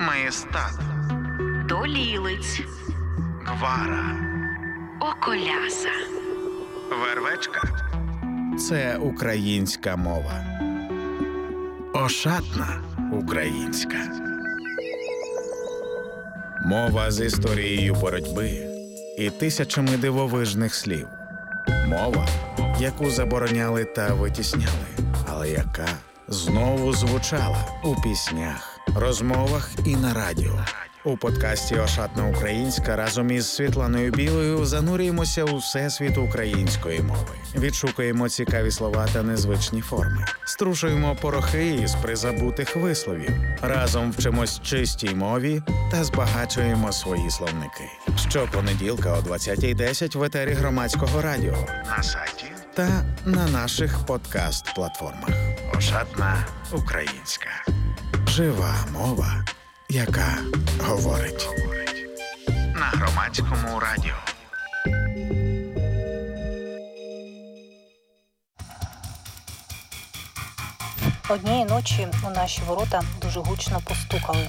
Маєстат, Долілиць, Гвара, Околяса. Вервечка – це українська мова. Ошатна українська. Мова з історією боротьби і тисячами дивовижних слів. Мова, яку забороняли та витісняли, але яка знову звучала у піснях, розмовах і на радіо. У подкасті «Ошатна українська» разом із Світланою Білою занурюємося у всесвіт української мови. Відшукуємо цікаві слова та незвичні форми. Струшуємо порохи із призабутих висловів. Разом вчимось чистій мові та збагачуємо свої словники. Щопонеділка о 20:10 в етері Громадського радіо, на сайті та на наших подкаст-платформах. «Ошатна українська». Жива мова, яка говорить. На Громадському радіо. Однієї ночі у наші ворота дуже гучно постукали.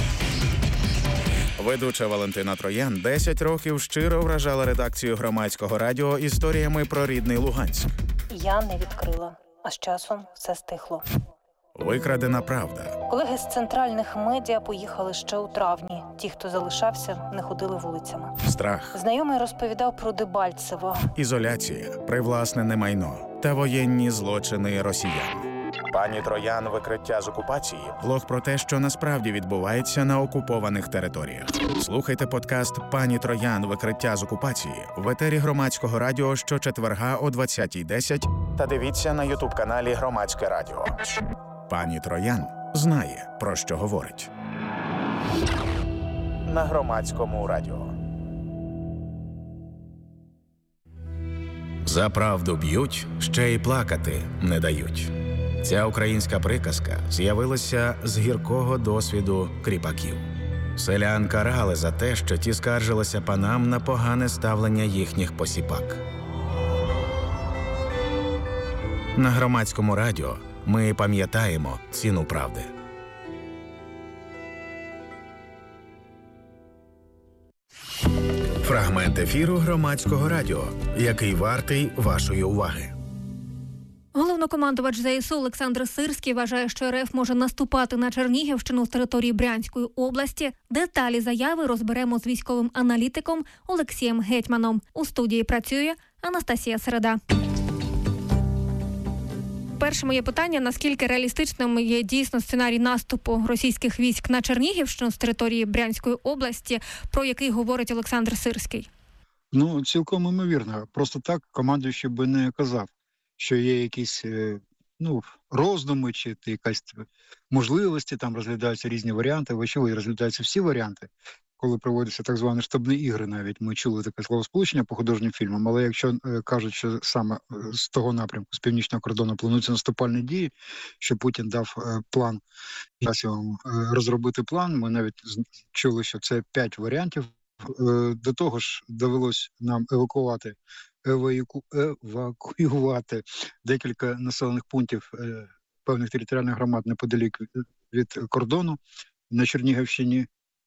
Ведуча Валентина Троян 10 років щиро вражала редакцію Громадського радіо історіями про рідний Луганськ. Я не відкрила, а з часом все стихло. Викрадена правда. Колеги з центральних медіа поїхали ще у травні. Ті, хто залишався, не ходили вулицями. Страх. Знайомий розповідав про Дебальцево. Ізоляція, привласнене майно та воєнні злочини росіян. Пані Троян «Викриття з окупації» – влог про те, що насправді відбувається на окупованих територіях. Слухайте подкаст «Пані Троян. Викриття з окупації» в етері Громадського радіо щочетверга о 20:10 та дивіться на ютуб-каналі Громадське радіо. Пані Троян знає, про що говорить. На Громадському радіо. За правду б'ють, ще й плакати не дають. Ця українська приказка з'явилася з гіркого досвіду кріпаків. Селян карали за те, що ті скаржилися панам на погане ставлення їхніх посіпак. На Громадському радіо ми пам'ятаємо ціну правди. Фрагмент ефіру Громадського радіо, який вартий вашої уваги. Головнокомандувач ЗСУ Олександр Сирський вважає, що РФ може наступати на Чернігівщину з території Брянської області. Деталі заяви розберемо з військовим аналітиком Олексієм Гетьманом. У студії працює Анастасія Середа. Перше моє питання: наскільки реалістичним є дійсно сценарій наступу російських військ на Чернігівщину з території Брянської області, про який говорить Олександр Сирський? Цілком імовірно. Просто так командуючий би не казав, що є якісь роздуми чи якась можливості, там розглядаються різні варіанти, вочевидь розглядаються всі варіанти. Коли проводяться так звані штабні ігри, навіть ми чули таке словосполучення по художнім фільмам, але якщо кажуть, що саме з того напрямку, з північного кордону плануються наступальні дії, що Путін дав план, розробити план, ми навіть чули, що це 5 варіантів. До того ж довелось нам евакуювати декілька населених пунктів певних територіальних громад неподалік від кордону на Чернігівщині.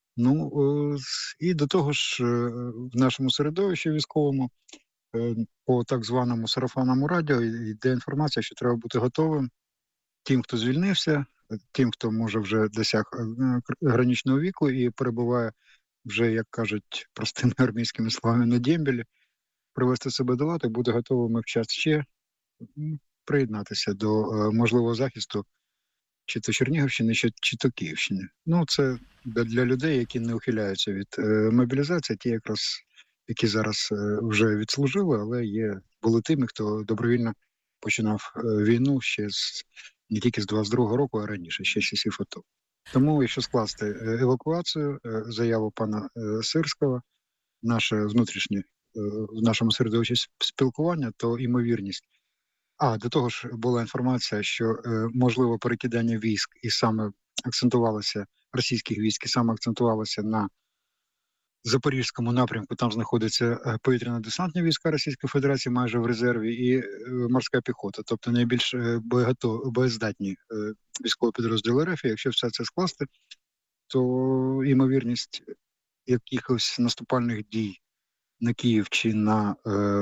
І до того ж в нашому середовищі військовому по так званому сарафанному радіо йде інформація, що треба бути готовим тим, хто звільнився, тим, хто може вже досяг граничного віку і перебуває вже, як кажуть, простими армійськими словами, на дембелі, привести себе до ладу, буде готовими в час ще приєднатися до можливого захисту чи то Чернігівщини, чи то Київщини. Це для людей, які не ухиляються від мобілізації, ті якраз, які зараз вже відслужили, але були тими, хто добровільно починав війну ще не тільки з 22-го року, а раніше, ще з часів АТО. Тому, якщо скласти евакуацію, заяву пана Сирського, наше внутрішнє в нашому середовищі спілкування, то ймовірність. До того ж була інформація, що можливо перекидання військ і саме акцентувалося, російських військ, і саме акцентувалося на Запорізькому напрямку. Там знаходяться повітряно-десантні війська Російської Федерації майже в резерві і морська піхота, тобто найбільш боєздатні військові підрозділи РФ. Якщо все це скласти, то ймовірність якихось наступальних дій на Київ чи на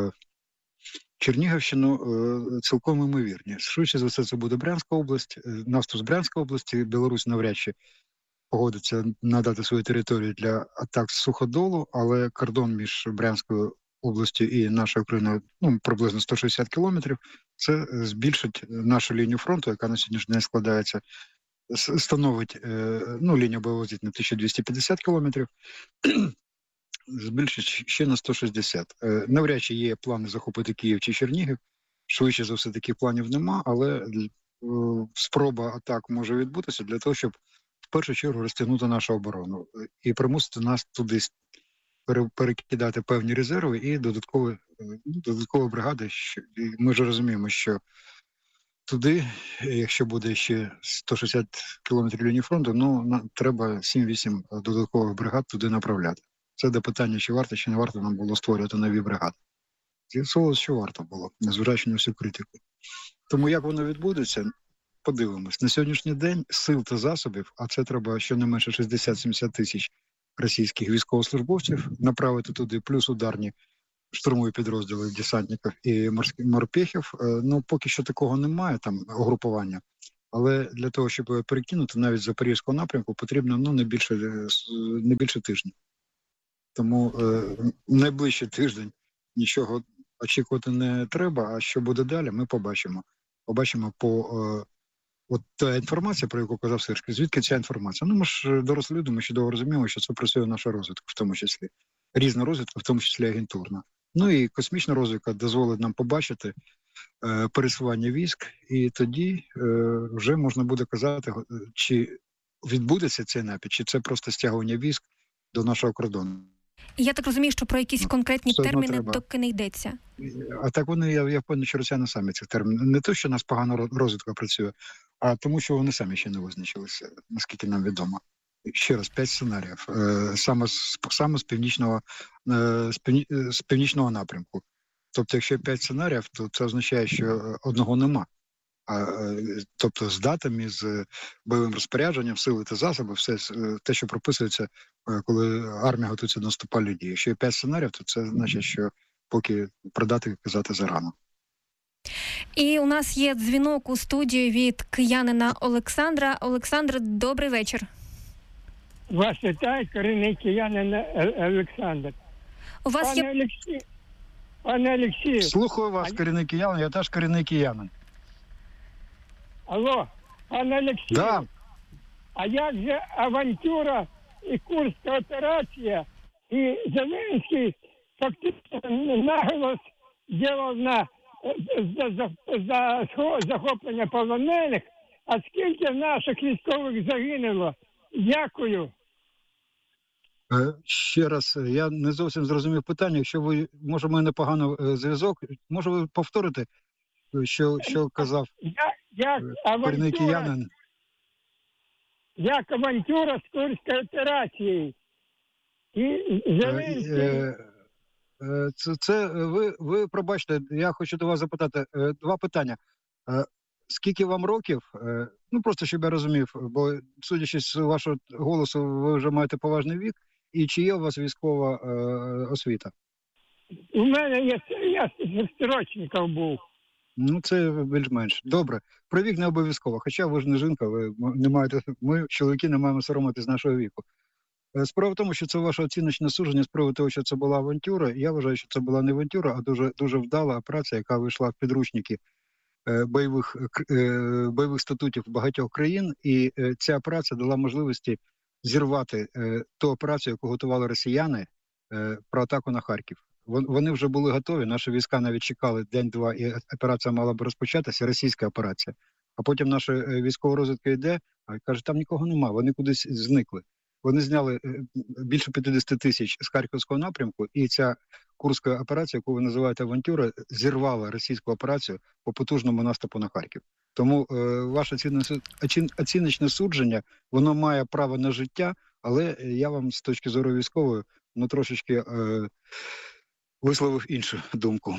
Чернігівщину цілком ймовірні. Швидше за все, це буде Брянська область, наступ з Брянської області, Білорусь навряд чи погодиться надати свою територію для атак з суходолу, але кордон між Брянською областю і нашою Україною приблизно 160 кілометрів. Це збільшить нашу лінію фронту, яка на сьогоднішній день складається, становить лінію бойового зіткнення 1250 кілометрів, збільшить ще на 160. Навряд чи є плани захопити Київ чи Чернігів. Швидше за все, таких планів нема, але спроба атак може відбутися для того, щоб в першу чергу розтягнути нашу оборону і примусити нас туди перекидати певні резерви і додаткові бригади. Ми ж розуміємо, що туди, якщо буде ще 160 кілометрів лінії фронту, треба 7-8 додаткових бригад туди направляти. Це до питання, чи варто, чи не варто нам було створювати нові бригади. З'ясовувалося, що варто було, незважаючи на всю критику. Тому як воно відбудеться, подивимось. На сьогоднішній день сил та засобів, а це треба щонайменше 60-70 тисяч російських військовослужбовців направити туди, плюс ударні штурмові підрозділи десантників і морпехів. Поки що такого немає, там, угрупування. Але для того, щоб перекинути навіть з Запорізького напрямку, потрібно не більше тижня. Тому найближчий тиждень нічого очікувати не треба, а що буде далі, ми побачимо. Побачимо по та інформація, про яку казав Сирський, звідки ця інформація? Ми ж дорослі люди, ми чудово розуміємо, що це працює наша розвідка, в тому числі. Різна розвідка, в тому числі агентурна. І космічна розвідка дозволить нам побачити пересування військ, і тоді вже можна буде казати, чи відбудеться цей напад, чи це просто стягування військ до нашого кордону. Я так розумію, що про якісь конкретні терміни доки не йдеться. А так я впевнений, що росіяни самі цих термінів. Не те, що у нас погано розвідка працює, а тому, що вони самі ще не визначилися, наскільки нам відомо. Ще раз, 5 сценаріїв, саме з північного напрямку. Тобто, якщо 5 сценаріїв, то це означає, що одного нема. Тобто з датами, з бойовим розпорядженням, сили та засоби, все те, що прописується, коли армія готується до наступальної дії. Якщо є 5 сценаріїв, то це значить, що поки про дати казати зарано. І у нас є дзвінок у студії від киянина Олександра. Олександр, добрий вечір. Вас вітає корінний киянин Олександр. У вас Пане Олексію. Слухаю вас, корінний киянин, я теж корінний киянин. Алло, пане Олексію. Да. А як же авантюра і Курська операція, і Зеленський фактично наголос ділав на захоплення полонених, а скільки наших військових загинуло? Дякую. Ще раз, я не зовсім зрозумів питання. Якщо ви, може, в мене погано зв'язок, може ви повторите, що казав корінний киянин? Як авантюра з Курською операцією. І Зеленський... Ви пробачте, я хочу до вас запитати два питання. Скільки вам років? Просто щоб я розумів, бо судячи з вашого голосу, ви вже маєте поважний вік. І чи є у вас військова освіта? У мене є, я шестирічником був. Це більш-менш. Добре. Про вік не обов'язково. Хоча ви ж не жінка, ви не маєте, ми, чоловіки, не маємо соромитись з нашого віку. Справа в тому, що це ваше оціночне судження з приводу того, що це була авантюра. Я вважаю, що це була не авантюра, а дуже, дуже вдала операція, яка вийшла в підручники бойових статутів багатьох країн. І ця операція дала можливості зірвати ту операцію, яку готували росіяни про атаку на Харків. Вони вже були готові, наші війська навіть чекали день-два, і операція мала б розпочатися, російська операція. А потім наша військова розвідка йде, а каже, там нікого нема, вони кудись зникли. Вони зняли більше 50 тисяч з Харківського напрямку, і ця Курська операція, яку ви називаєте авантюра, зірвала російську операцію по потужному наступу на Харків. Тому ваше оціночне судження, воно має право на життя, але я вам з точки зору військової, трошечки висловив іншу думку.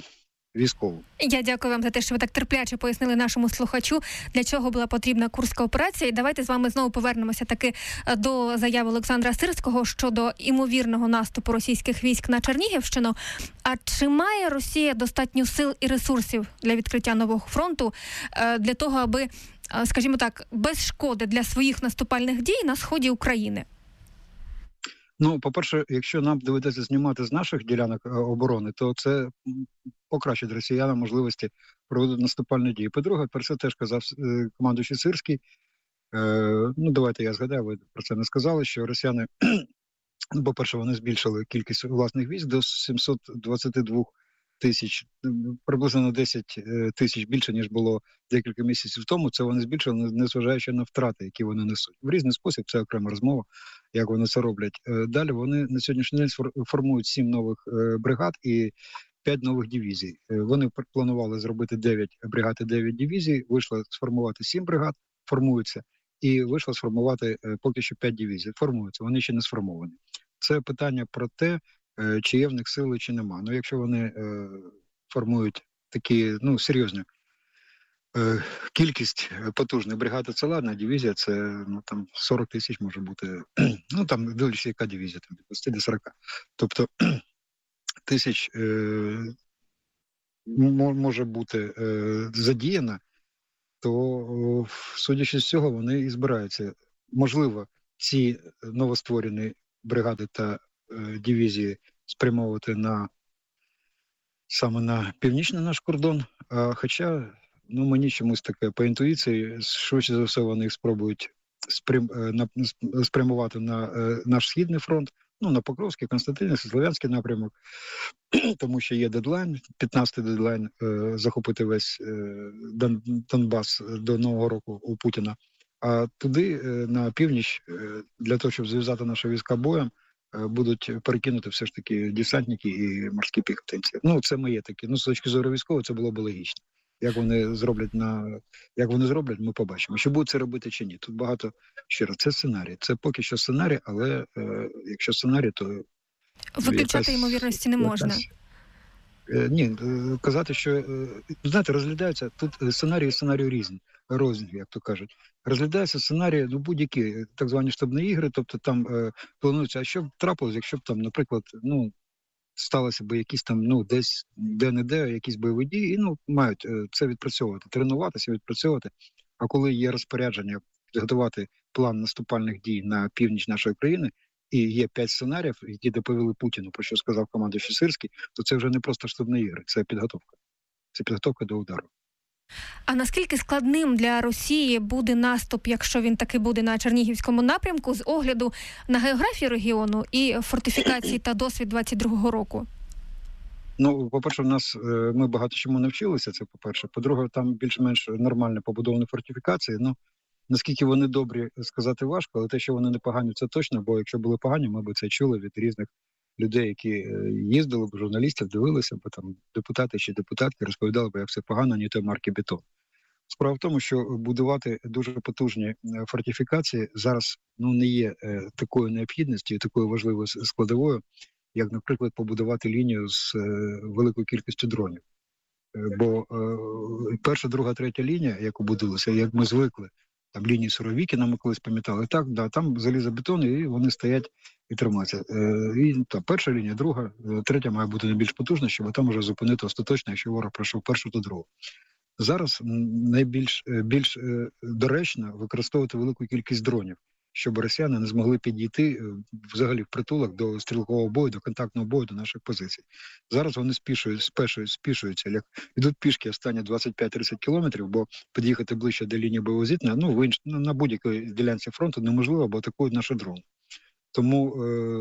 військову. Я дякую вам за те, що ви так терпляче пояснили нашому слухачу, для чого була потрібна Курська операція. І давайте з вами знову повернемося таки до заяви Олександра Сирського щодо імовірного наступу російських військ на Чернігівщину. А чи має Росія достатньо сил і ресурсів для відкриття нового фронту, для того, аби, скажімо так, без шкоди для своїх наступальних дій на сході України? Ну, по-перше, якщо нам доведеться знімати з наших ділянок оборони, то це покращить росіянам можливості проводити наступальні дії. По-друге, про це теж казав командуючий Сирський. Ну, давайте я згадаю, ви про це не сказали, що росіяни, по-перше, вони збільшили кількість власних військ до 722 тисяч, приблизно на 10 тисяч більше, ніж було декілька місяців тому. Це вони збільшили, незважаючи на втрати, які вони несуть. В різний спосіб, це окрема розмова, як вони це роблять. Далі вони на сьогоднішній день формують 7 нових бригад і 5 нових дивізій. Вони планували зробити 9 бригад і 9 дивізій, вийшло сформувати 7 бригад, формуються, і вийшло сформувати поки що 5 дивізій. Формуються, вони ще не сформовані. Це питання про те, чи є в них сили, чи нема. Ну, якщо вони формують такі, ну, серйозні кількість потужних бригад, це ладно, дивізія, це, ну, там 40 тисяч може бути, ну, там, дивлячись, яка дивізія, там, від 20 до 40. Тобто, тисяч може бути задіяна, то, судячи з цього, вони і збираються. Можливо, ці новостворені бригади та дивізії спрямовувати саме на північний наш кордон. Хоча, ну, мені чомусь таке по інтуїції, швидше за все вони їх спробують спрямувати на наш Східний фронт, ну, на Покровський, Константинівський, Слов'янський напрямок, тому що є дедлайн, 15-й дедлайн захопити весь Донбас до Нового року у Путіна. А туди, на північ, для того, щоб зв'язати наші війська боєм, будуть перекинути все ж таки десантники і морські піхотинці. Ну, це моє таке. Ну, з точки зору військової, це було б логічно. Як вони зроблять, ми побачимо. Чи будуть це робити, чи ні. Тут багато, ще раз, це сценарій. Це поки що сценарій, але якщо сценарій, то... Виключати ймовірності не можна. Ні, казати, що, знаєте, розглядаються, тут сценарії різні, як то кажуть. Розглядаються сценарії, ну, будь-які, так звані штабні ігри, тобто там планується, а що б трапилось, якщо б там, наприклад, ну, сталося б якісь там, ну, десь, де-не-де, якісь бойові дії, і, ну, мають це відпрацьовувати, тренуватися, відпрацьовувати. А коли є розпорядження підготувати план наступальних дій на північ нашої країни, і є 5 сценаріїв, які доповіли Путіну, про що сказав командуючий Сирський, то це вже не просто штабні ігри, це підготовка. Це підготовка до удару. А наскільки складним для Росії буде наступ, якщо він таки буде на Чернігівському напрямку, з огляду на географію регіону і фортифікації та досвід 22-го року? Ну, по-перше, ми багато чому навчилися, це по-перше. По-друге, там більш-менш нормально побудовані фортифікації. Ну, наскільки вони добрі, сказати важко, але те, що вони непогані, це точно, бо якщо були погані, ми б це чули від різних людей, які їздили б, журналістів, дивилися б, там, депутати чи депутатки розповідали б, як все погано, ні той марки бетон. Справа в тому, що будувати дуже потужні фортифікації зараз, ну, не є такою необхідністю і такою важливою складовою, як, наприклад, побудувати лінію з великою кількістю дронів. Бо перша, друга, третя лінія, яку будувалася, як ми звикли, там лінії Суровікіна ми колись пам'ятали, так, да, там залізобетон, і вони стоять і тримаються. І там перша лінія, друга, третя має бути найбільш потужна, щоб там вже зупинити остаточно, якщо ворог пройшов першу та другу. Зараз найбільш доречно використовувати велику кількість дронів, щоб росіяни не змогли підійти взагалі в притулок до стрілкового бою, до контактного бою, до наших позицій. Зараз вони спішуються, як ідуть пішки останні 25-30 кілометрів, бо під'їхати ближче до лінії бойового зіткнення, ну, на будь-якій ділянці фронту неможливо, бо атакують наші дрони. Тому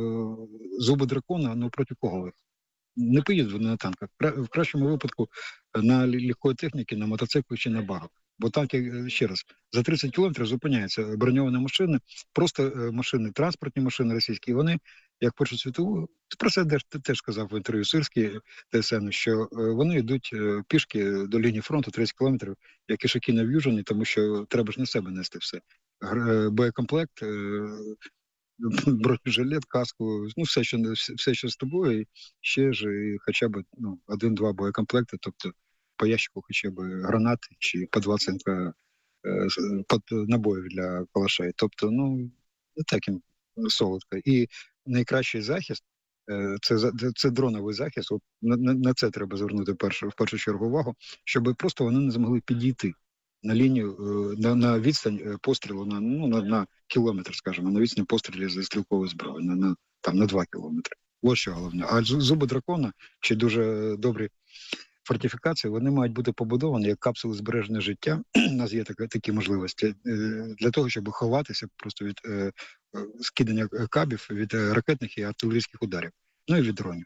зуби дракона, ну, проти кого ви? Не поїдуть вони на танках. В кращому випадку на легкої техніки, на мотоциклах чи на багах. Бо танки, ще раз, за 30 кілометрів зупиняються броньовані машини, просто машини, транспортні машини російські, вони, як Першу світову, про це теж казав в інтерв'ю Сирський, ТСН, що вони йдуть пішки до лінії фронту 30 кілометрів, як ішаки нав'южені, тому що треба ж на себе нести все. Боєкомплект, бронежилет, каску, ну все, що з тобою, і ще ж і хоча б 1-2 боєкомплекти, тобто по ящику хоча б гранати чи по 2 центра набоїв для калашей. Тобто, не таким солодко. І найкращий захист це дроновий захист. От на це треба звернути в першу чергу увагу, щоб просто вони не змогли підійти на лінію, на відстань пострілу на кілометр, скажімо, на відстань пострілів зі стрілкової зброї, на 2 кілометри. Ось що головне. А зуби дракона, чи дуже добрі фортифікації, вони мають бути побудовані як капсули збереження життя. У нас є такі можливості для того, щоб ховатися просто від скидання кабів, від ракетних і артилерійських ударів, і від дронів.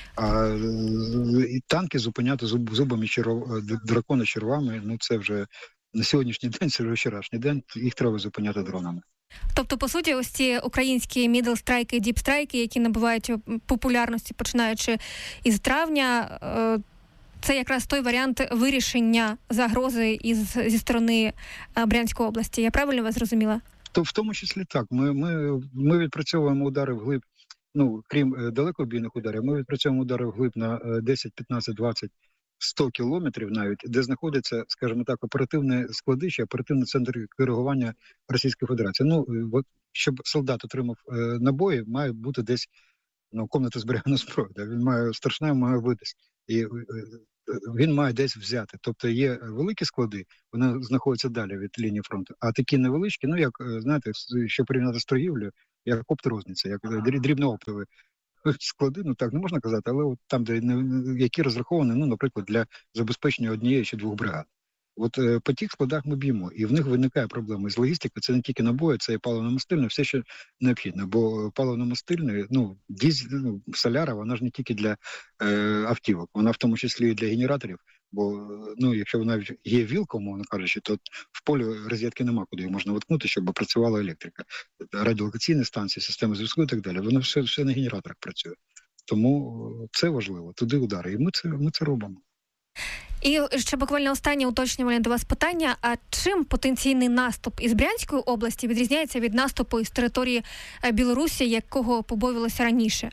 І танки зупиняти зубами дракона червами, це вже на сьогоднішній день, це вже вчорашній день, їх треба зупиняти дронами. Тобто, по суті, ось ці українські мідл-страйки, діп-страйки, які набувають популярності, починаючи із травня, це якраз той варіант вирішення загрози зі сторони Брянської області. Я правильно вас зрозуміла? В тому числі так. Ми відпрацьовуємо удари вглиб, крім далекобійних ударів, ми відпрацьовуємо удари вглиб на 10, 15, 20, 100 кілометрів навіть, де знаходяться, скажімо так, оперативні склади чи оперативний центр коригування Російської Федерації. Щоб солдат отримав набої, має бути десь комната зберігання зброї. Він старшина має видись. І він має десь взяти. Тобто є великі склади, вони знаходяться далі від лінії фронту, а такі невеличкі, як, знаєте, що порівняти з торгівлею, як опторозниця, як дрібнооптові склади, так не можна казати, але от там, які розраховані, наприклад, для забезпечення однієї чи 2 бригад. От по тих складах ми б'ємо, і в них виникає проблема. З логістикою це не тільки набої, це і паливно-мастильне, все, що необхідно. Бо паливно-мастильне, соляра, вона ж не тільки для автівок, вона в тому числі і для генераторів. Бо, якщо вона є вілком, мовно кажучи, то в полі розетки нема, куди її можна воткнути, щоб працювала електрика. Радіолокаційні станції, системи зв'язку і так далі. Воно все на генераторах працює. Тому це важливо, туди удари. І ми це робимо. І ще буквально останнє уточнювальне до вас питання. А чим потенційний наступ із Брянської області відрізняється від наступу із території Білорусі, якого побоювалося раніше?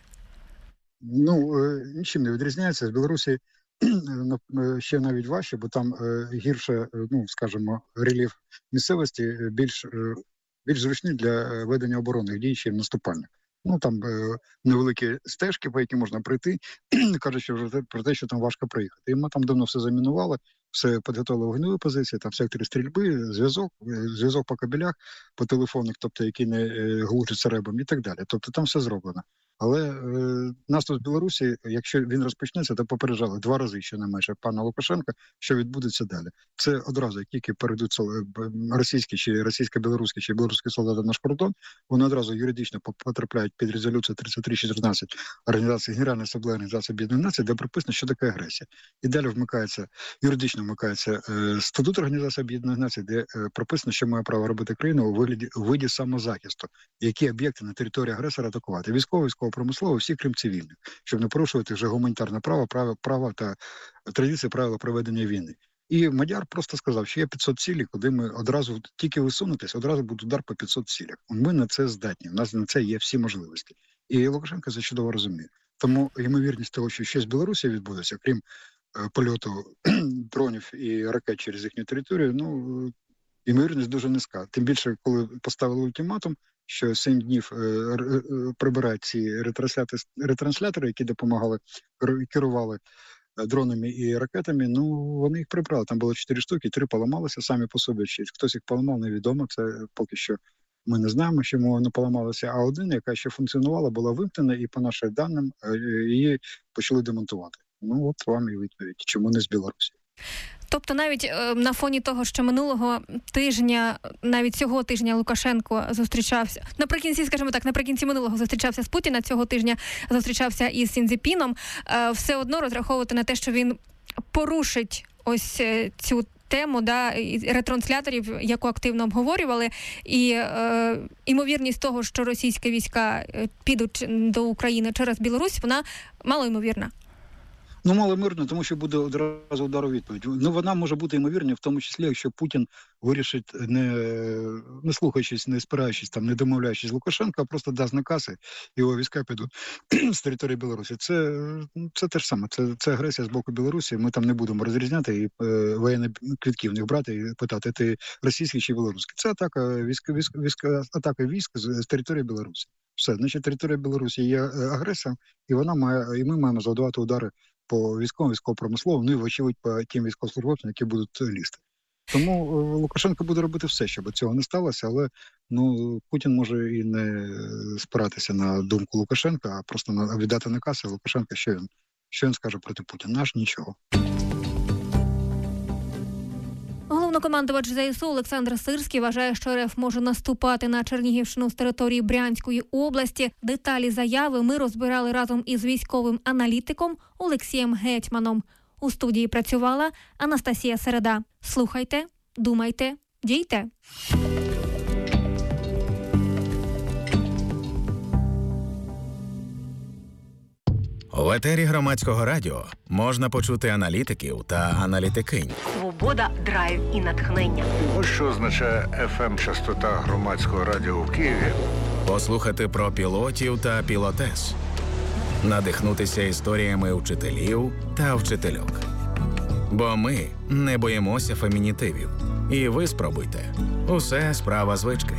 Нічим не відрізняється. З Білорусі ще навіть важче, бо там гірше, скажімо, рельєф місцевості більш зручний для ведення оборонних дій, чим наступальних. Там невеликі стежки, по яким можна пройти, кажучи вже про те, що там важко проїхати. І ми там давно все замінували, все підготовили вогневі позиції, там в секторі стрільби, зв'язок по кабелях, по телефонних, тобто які не глушаться ребом і так далі. Тобто там все зроблено. Але наступ з Білорусі, якщо він розпочнеться, то попереджали 2 рази, щонайменше, пана Лукашенка, що відбудеться далі. Це одразу, як тільки перейдуть російські, чи російсько-білоруські, чи білоруські солдати на наш кордон, вони одразу юридично потрапляють під резолюцію 3314 Генеральної асамблеї Організації Об'єднаних Націй, де прописано, що таке агресія. І далі юридично вмикається статут Організації Об'єднаних Націй, де прописано, що має право робити країна у виді самозахисту, які об'єкти на території агресора атакувати. Військово-промислово, всі, крім цивільних, щоб не порушувати вже гуманітарне право та традиції правила проведення війни. І Мадяр просто сказав, що є 500 цілей, куди ми одразу, тільки висунутись, одразу буде удар по 500 цілях. Ми на це здатні, у нас на це є всі можливості. І Лукашенко це чудово розуміє. Тому ймовірність того, що ще з Білорусі відбудеться, крім польоту дронів і ракет через їхню територію, ймовірність дуже низька. Тим більше, коли поставили ультиматум, що 7 днів прибирають ці ретранслятори, які допомагали, керували дронами і ракетами, вони їх прибрали. Там було 4 штуки, 3 поламалися самі по собі. Чи хтось їх поламав, невідомо. Це поки що ми не знаємо, чому воно поламалося. А один, яка ще функціонувала, була вимкнена, і по нашим даним її почали демонтувати. От вам і відповідь. Чому не з Білорусі? Тобто навіть на фоні того, що минулого тижня, навіть цього тижня Лукашенко зустрічався, наприкінці минулого зустрічався з Путіна, цього тижня зустрічався із Сіньцзіпіном, все одно розраховувати на те, що він порушить ось цю тему, ретрансляторів, яку активно обговорювали, і імовірність того, що російські війська підуть до України через Білорусь, вона малоймовірна. Ну, маломірно, тому що буде одразу удар у відповідь. Ну, вона може бути ймовірна, в тому числі, якщо Путін вирішить, не слухаючись, не спираючись, там, не домовляючись з Лукашенко, а просто дасть накази, його війська підуть з території Білорусі. Це те ж саме, це агресія з боку Білорусі. Ми там не будемо розрізняти і воєнні квитки в них брати і питати, ти російський чи білоруський. Це атака атака військ з території Білорусі. Все, значить, територія Білорусі є агресія, і ми маємо завдавати удари по військово-промисловим, ну і, вочевидь, по тим військовослужбовцям, які будуть лізти. Тому Лукашенко буде робити все, щоб цього не сталося, але Путін може і не спиратися на думку Лукашенка, а просто віддати наказ, а Лукашенко, що він скаже проти Путіна? Аж нічого. Головнокомандувач ЗСУ Олександр Сирський вважає, що РФ може наступати на Чернігівщину з території Брянської області. Деталі заяви ми розбирали разом із військовим аналітиком Олексієм Гетьманом. У студії працювала Анастасія Середа. Слухайте, думайте, дійте. В етері Громадського радіо можна почути аналітиків та аналітикинь. Свобода, драйв і натхнення. Ось що означає FM-частота Громадського радіо в Києві. Послухати про пілотів та пілотес. Надихнутися історіями вчителів та вчительок. Бо ми не боїмося фемінітивів. І ви спробуйте. Усе справа звички.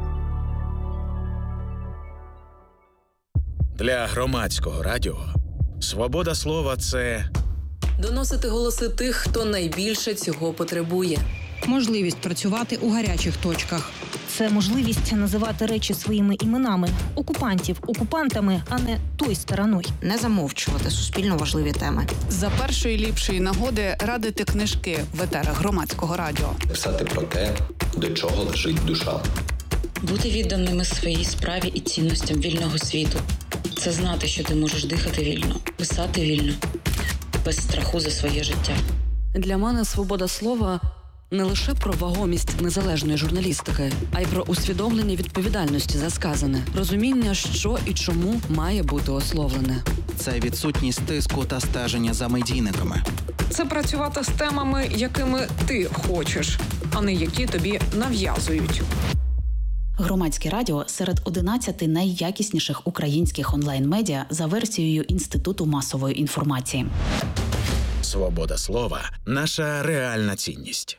Для Громадського радіо свобода слова – це доносити голоси тих, хто найбільше цього потребує. Можливість працювати у гарячих точках. Це можливість називати речі своїми іменами. Окупантів окупантами, а не той стороною. Не замовчувати суспільно важливі теми. За першої ліпшої нагоди радити книжки в етерах Громадського радіо. Писати про те, до чого лежить душа. Бути відданими своїй справі і цінностям вільного світу. Це знати, що ти можеш дихати вільно, писати вільно, без страху за своє життя. Для мене свобода слова не лише про вагомість незалежної журналістики, а й про усвідомлення відповідальності за сказане, розуміння, що і чому має бути ословлене. Це відсутність тиску та стеження за медійниками. Це працювати з темами, якими ти хочеш, а не які тобі нав'язують. Громадське радіо серед 11 найякісніших українських онлайн-медіа за версією Інституту масової інформації. свобода слова – наша реальна цінність.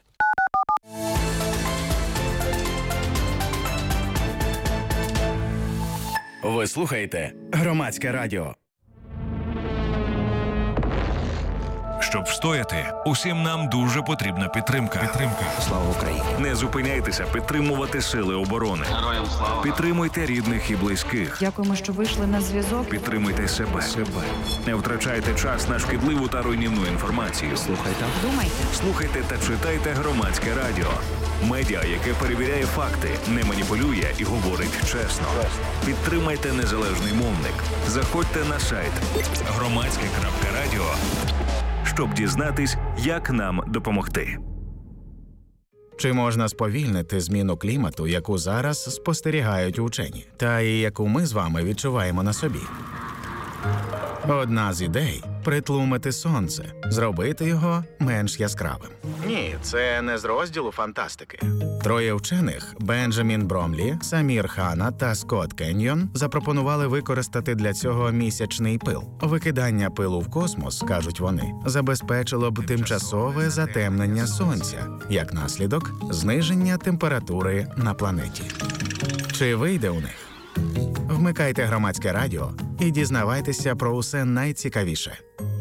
Ви слухаєте Громадське радіо. Щоб встояти, усім нам дуже потрібна підтримка. Слава Україні! Не зупиняйтеся підтримувати сили оборони. Героям слава! Підтримуйте рідних і близьких. Дякуємо, що вийшли на зв'язок. Підтримуйте себе. Не втрачайте час на шкідливу та руйнівну інформацію. Слухайте та читайте Громадське радіо. Медіа, яке перевіряє факти, не маніпулює і говорить чесно. Підтримайте незалежний мовник. Заходьте на сайт громадське.радіо, щоб дізнатись, як нам допомогти. Чи можна сповільнити зміну клімату, яку зараз спостерігають учені, та і яку ми з вами відчуваємо на собі? Одна з ідей – притлумити сонце, зробити його менш яскравим. Ні, це не з розділу фантастики. Троє вчених – Бенджамін Бромлі, Самір Хана та Скотт Кеньйон – запропонували використати для цього місячний пил. Викидання пилу в космос, кажуть вони, забезпечило б тимчасове затемнення сонця, як наслідок – зниження температури на планеті. Чи вийде у них? Вмикайте Громадське радіо і дізнавайтеся про усе найцікавіше.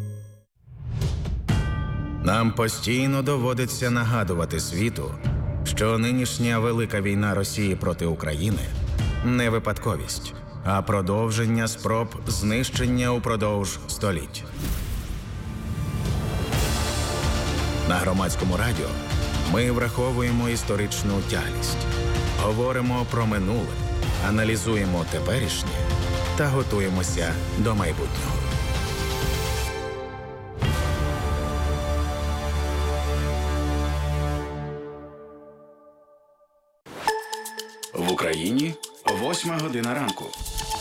Нам постійно доводиться нагадувати світу, що нинішня велика війна Росії проти України – не випадковість, а продовження спроб знищення упродовж століть. На Громадському радіо ми враховуємо історичну тяглість, говоримо про минуле, аналізуємо теперішнє та готуємося до майбутнього. В Україні 8 година ранку.